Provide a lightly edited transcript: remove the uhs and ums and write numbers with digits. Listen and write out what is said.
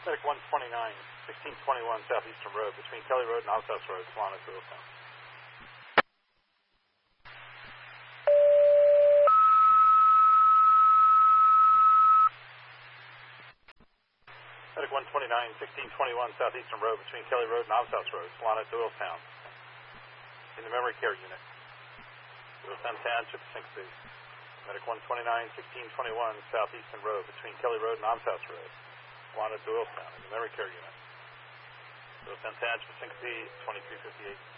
Medic 129, 1621 Southeastern Road, between Kelly Road and Alsace Road, Solana to Willstown. Medic 129, 1621 Southeastern Road, between Kelly Road and Alsace Road, Solana to Willstown. In the memory care unit. Willstown Township, Sync C. Medic 129, 1621 Southeastern Road, between Kelly Road and Alsace Road, Solana to Willstown. In the memory care unit. Willstown Township, Sync C, 2358.